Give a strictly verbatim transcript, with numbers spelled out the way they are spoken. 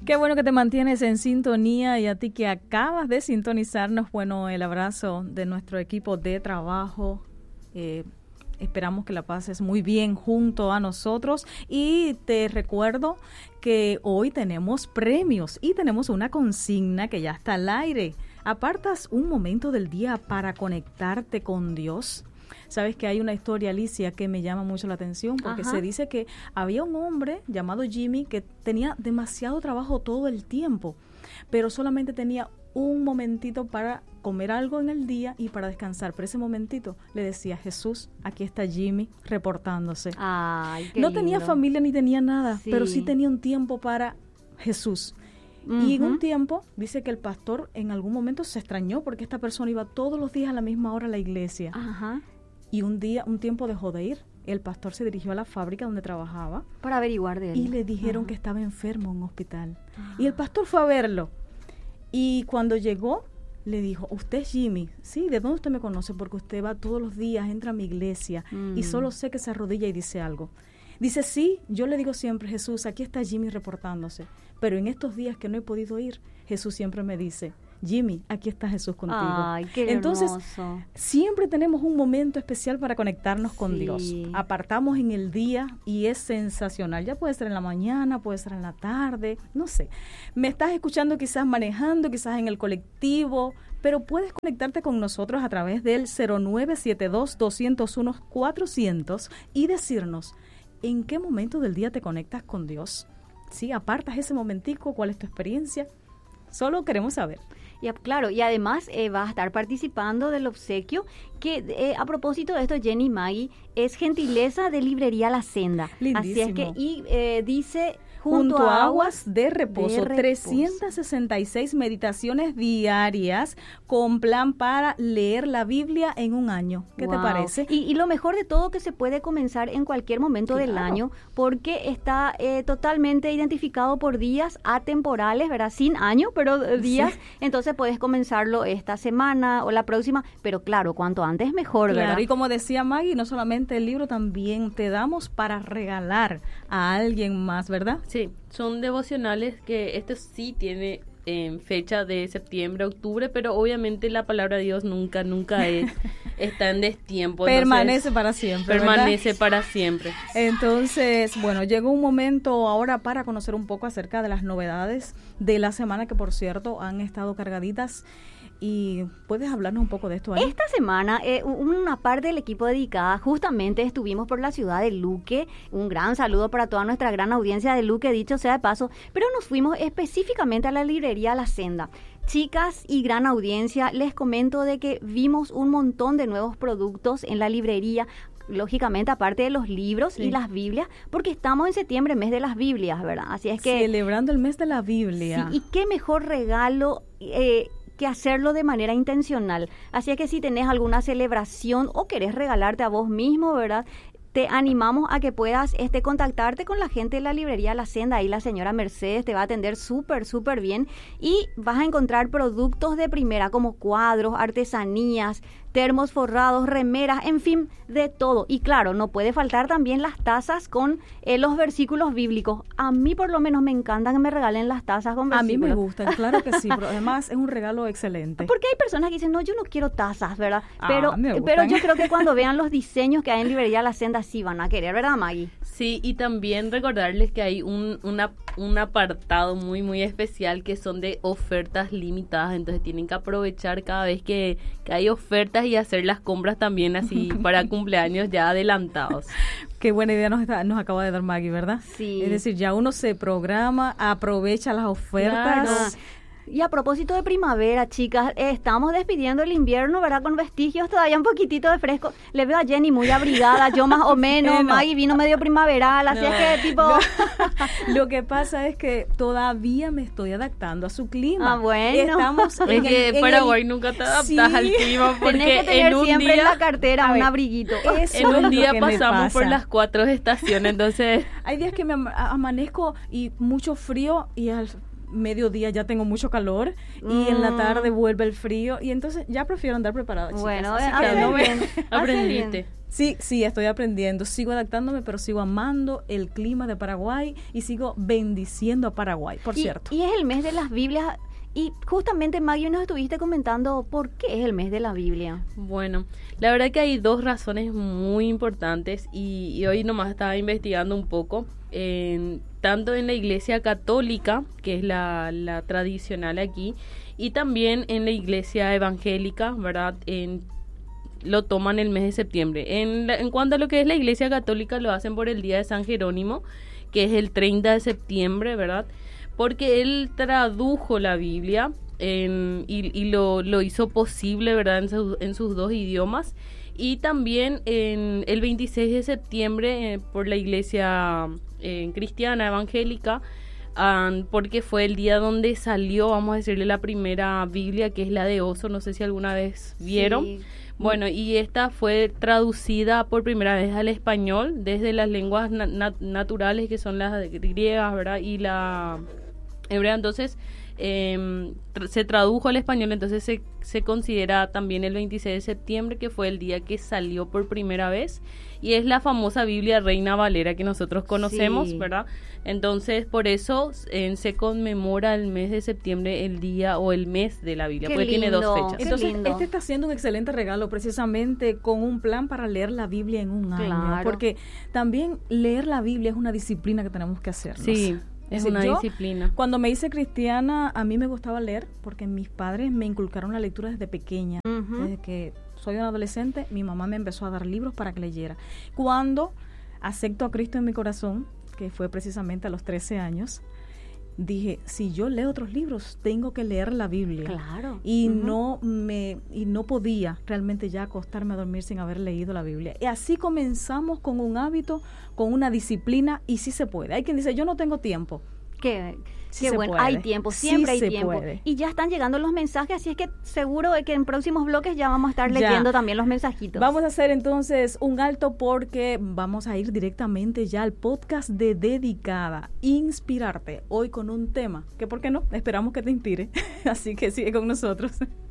Qué bueno que te mantienes en sintonía, y a ti que acabas de sintonizarnos, bueno, el abrazo de nuestro equipo de trabajo. Eh, esperamos que la pases muy bien junto a nosotros, y te recuerdo que hoy tenemos premios y tenemos una consigna que ya está al aire. ¿Apartas un momento del día para conectarte con Dios? Sabes que hay una historia, Alicia, que me llama mucho la atención, porque Ajá. se dice que había un hombre llamado Jimmy que tenía demasiado trabajo todo el tiempo, pero solamente tenía un momentito para comer algo en el día y para descansar. Pero ese momentito le decía: Jesús, aquí está Jimmy reportándose. Ay, qué no lindo. tenía familia ni tenía nada, Sí. pero sí tenía un tiempo para Jesús. Uh-huh. Y en un tiempo, dice que el pastor en algún momento se extrañó porque esta persona iba todos los días a la misma hora a la iglesia. Ajá. Y un día, un tiempo dejó de ir. El pastor se dirigió a la fábrica donde trabajaba. Para averiguar de él. Y le dijeron Ajá. que estaba enfermo en un hospital. Ajá. Y el pastor fue a verlo. Y cuando llegó, le dijo: ¿usted es Jimmy? Sí, ¿de dónde usted me conoce? Porque usted va todos los días, entra a mi iglesia mm. y solo sé que se arrodilla y dice algo. Dice: sí, yo le digo siempre: Jesús, aquí está Jimmy reportándose. Pero en estos días que no he podido ir, Jesús siempre me dice: Jimmy, aquí está Jesús contigo. Ay, qué Entonces, hermoso. siempre tenemos un momento especial para conectarnos con Sí. Dios. Apartamos en el día y es sensacional. Ya puede ser en la mañana, puede ser en la tarde, no sé. Me estás escuchando quizás manejando, quizás en el colectivo, pero puedes conectarte con nosotros a través del cero nueve siete dos, dos cero uno, cuatro cero cero y decirnos: ¿en qué momento del día te conectas con Dios? ¿Sí? ¿Apartas ese momentico? ¿Cuál es tu experiencia? Solo queremos saber. Y, claro, y además eh, vas a estar participando del obsequio que, eh, a propósito de esto, Jenny y Maggie, es gentileza de Librería La Senda. Lindísimo. Así es que, y eh, dice... Junto, junto a aguas de reposo, de reposo, trescientas sesenta y seis meditaciones diarias con plan para leer la Biblia en un año. ¿Qué wow. te parece? Y, y lo mejor de todo, que se puede comenzar en cualquier momento claro. del año, porque está eh, totalmente identificado por días atemporales, ¿verdad? Sin año, pero días. Sí. Entonces puedes comenzarlo esta semana o la próxima, pero claro, cuanto antes mejor, claro, ¿verdad? Y como decía Maggie, no solamente el libro, también te damos para regalar a alguien más, ¿verdad? Sí, son devocionales que este sí tiene eh, fecha de septiembre, octubre, pero obviamente la palabra de Dios nunca, nunca es, está en destiempo. Permanece para siempre, Permanece ¿verdad? para siempre. Entonces, bueno, llegó un momento ahora para conocer un poco acerca de las novedades de la semana, que por cierto han estado cargaditas. ¿Y puedes hablarnos un poco de esto ahí? Esta semana, eh, una parte del equipo dedicada, justamente estuvimos por la ciudad de Luque. Un gran saludo para toda nuestra gran audiencia de Luque, dicho sea de paso. Pero nos fuimos específicamente a la librería La Senda. Chicas y gran audiencia, les comento de que vimos un montón de nuevos productos en la librería. Lógicamente, aparte de los libros sí. y las Biblias, porque estamos en septiembre, mes de las Biblias, ¿verdad? Así es que... Celebrando el mes de la Biblia. Sí, y qué mejor regalo... Eh, que hacerlo de manera intencional. Así es que si tenés alguna celebración o querés regalarte a vos mismo, ¿verdad?, te animamos a que puedas este, contactarte con la gente de la librería La Senda. Ahí la señora Mercedes te va a atender súper, súper bien. Y vas a encontrar productos de primera como cuadros, artesanías, termos forrados, remeras, en fin, de todo. Y claro, no puede faltar también las tazas con eh, los versículos bíblicos. A mí por lo menos me encanta que me regalen las tazas con versículos. A mí me gustan, claro que sí, pero además es un regalo excelente. Porque hay personas que dicen: no, yo no quiero tazas, ¿verdad? Ah, pero, pero yo creo que cuando vean los diseños que hay en librería La Senda, sí van a querer, ¿verdad, Maggie? Sí, y también recordarles que hay un, una, un apartado muy, muy especial que son de ofertas limitadas, entonces tienen que aprovechar cada vez que, que hay ofertas y hacer las compras también así para cumpleaños ya adelantados. Qué buena idea nos, está, nos acaba de dar Maggie, ¿verdad? Sí. Es decir, ya uno se programa, aprovecha las ofertas. Claro. Y a propósito de primavera, chicas, eh, estamos despidiendo el invierno, ¿verdad? Con vestigios todavía un poquitito de fresco. Le veo a Jenny muy abrigada, yo más o menos, bueno. Maggie vino medio primaveral, así no. es que tipo... No. Lo que pasa es que todavía me estoy adaptando a su clima. Ah, bueno. Estamos en es que en Paraguay el... nunca te adaptas sí. al clima porque tenés que tener en un siempre día... en la cartera ver, un abriguito. Eso en un es día me pasamos pasa. por las cuatro estaciones, entonces... Hay días que me amanezco y mucho frío y al... mediodía ya tengo mucho calor y mm. en la tarde vuelve el frío y entonces ya prefiero andar preparada, chicas. Bueno, así hace que no bien, aprendiste. Sí, sí, estoy aprendiendo, sigo adaptándome, pero sigo amando el clima de Paraguay y sigo bendiciendo a Paraguay, por y, cierto. Y es el mes de las Biblias. Y justamente, Maggie, nos estuviste comentando por qué es el mes de la Biblia. Bueno, la verdad que hay dos razones muy importantes y, y hoy nomás estaba investigando un poco, en, tanto en la Iglesia Católica, que es la, la tradicional aquí, y también en la Iglesia Evangélica, ¿verdad? En, lo toman el mes de septiembre. En, la, en cuanto a lo que es la Iglesia Católica, lo hacen por el día de San Jerónimo, que es el treinta de septiembre, ¿verdad? Porque él tradujo la Biblia en, y, y lo, lo hizo posible, ¿verdad?, en, su, en sus dos idiomas. Y también en el veintiséis de septiembre eh, por la iglesia eh, cristiana evangélica, um, porque fue el día donde salió, vamos a decirle, la primera Biblia, que es la de Oso. No sé si alguna vez vieron. Sí. Bueno, y esta fue traducida por primera vez al español desde las lenguas na- nat- naturales, que son las griegas, ¿verdad?, y la hebrea. Entonces eh, tra- se tradujo al español, entonces se, se considera también el veintiséis de septiembre, que fue el día que salió por primera vez, y es la famosa Biblia Reina Valera que nosotros conocemos, sí, ¿verdad? Entonces por eso eh, se conmemora el mes de septiembre, el día o el mes de la Biblia, Qué porque lindo, tiene dos fechas. Entonces lindo. este está haciendo un excelente regalo precisamente con un plan para leer la Biblia en un año, Claro. porque también leer la Biblia es una disciplina que tenemos que hacernos. Sí. Es decir, una yo, disciplina. Cuando me hice cristiana, a mí me gustaba leer porque mis padres me inculcaron la lectura desde pequeña. Uh-huh. Desde que soy una adolescente, mi mamá me empezó a dar libros para que leyera. Cuando acepto a Cristo en mi corazón, que fue precisamente a los trece años, dije, si yo leo otros libros, tengo que leer la Biblia. Claro. Y Uh-huh. no me y no podía realmente ya acostarme a dormir sin haber leído la Biblia. Y así comenzamos con un hábito, con una disciplina, y sí se puede. Hay quien dice, yo no tengo tiempo. Qué, Sí qué se bueno, puede. hay tiempo, siempre Sí hay se tiempo. puede. Y ya están llegando los mensajes, así es que seguro que en próximos bloques ya vamos a estar Ya. leyendo también los mensajitos. Vamos a hacer entonces un alto porque vamos a ir directamente ya al podcast de Dedicada, Inspirarte, hoy con un tema que, ¿por qué no? Esperamos que te inspire. Así que sigue con nosotros.